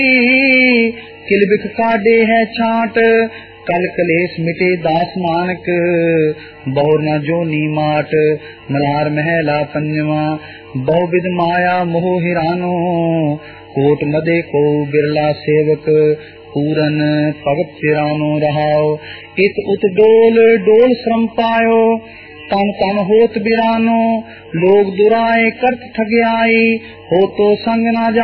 किलबिख काटे है छाट, कल कलेश मिटे दास नानक, बहुर न जोनी माट। मल्हार महला पंजवा, बहुविध माया मोह हिरानो, कोट मदे को बिरला सेवक, पूरन भगत सिरानो रहाओ। इत उत डोल डोल श्रम पायो, तन तन होत बिरानो, लोग दुराए करत ठग्याई, हो तो संग ना जा